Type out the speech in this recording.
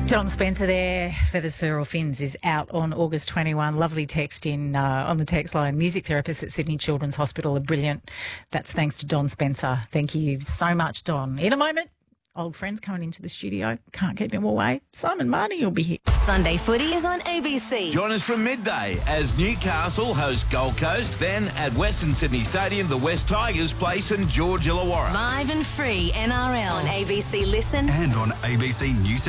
Don Spencer there, Feathers, Fur or Fins, is out on August 21. Lovely text in on the text line. Music therapists at Sydney Children's Hospital are brilliant. That's thanks to Don Spencer. Thank you so much, Don. In a moment, old friends coming into the studio. Can't keep him away. Simon Marnie will be here. Sunday Footy is on ABC. Join us from midday as Newcastle host Gold Coast. Then at Western Sydney Stadium, the West Tigers play St George Illawarra. Live and free NRL on ABC Listen and on ABC News.